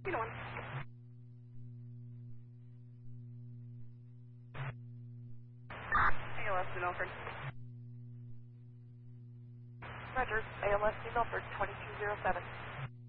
You know, ALS to Milford. Roger, ALS to Milford, 2207.